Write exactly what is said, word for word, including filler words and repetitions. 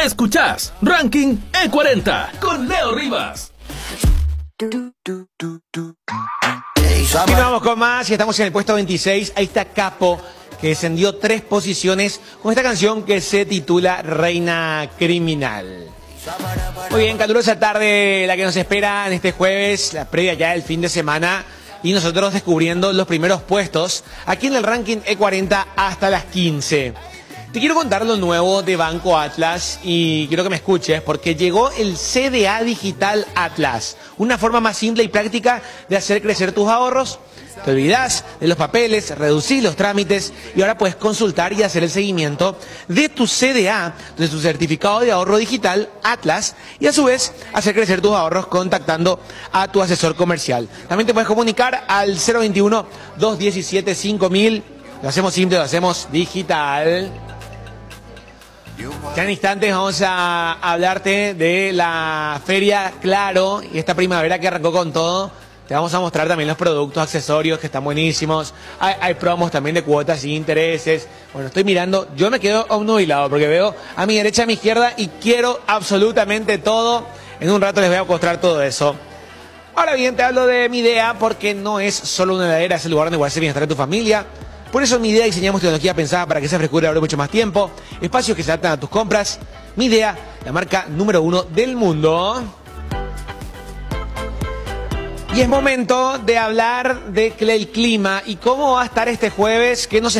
Escuchás Ranking E cuarenta con Leo Rivas. Continuamos con más y estamos en el puesto veintiséis. Ahí está Capo, que descendió tres posiciones con esta canción que se titula Reina Criminal. Muy bien, calurosa tarde la que nos espera en este jueves, la previa ya del fin de semana, y nosotros descubriendo los primeros puestos aquí en el ranking E cuarenta hasta las quince. Te quiero contar lo nuevo de Banco Atlas y quiero que me escuches porque llegó el C D A Digital Atlas, una forma más simple y práctica de hacer crecer tus ahorros. Te olvidás de los papeles, reducís los trámites y ahora puedes consultar y hacer el seguimiento de tu C D A, de tu certificado de ahorro digital Atlas, y a su vez hacer crecer tus ahorros contactando a tu asesor comercial. También te puedes comunicar al cero veintiuno, dos diecisiete, cinco mil. Lo hacemos simple, lo hacemos digital. Ya en instantes vamos a hablarte de la Feria Claro y esta primavera que arrancó con todo. Te vamos a mostrar también los productos, accesorios que están buenísimos. Hay, hay promos también de cuotas y intereses. Bueno, estoy mirando, yo me quedo obnubilado porque veo a mi derecha, a mi izquierda y quiero absolutamente todo. En un rato les voy a mostrar todo eso. Ahora bien, te hablo de Midea porque no es solo una heladera, es el lugar donde guardas el bienestar de tu familia. Por eso en Midea diseñamos tecnología pensada para que esa frescura dure mucho más tiempo, espacios que se adaptan a tus compras. Midea, la marca número uno del mundo. Y es momento de hablar del clima y cómo va a estar este jueves, que nos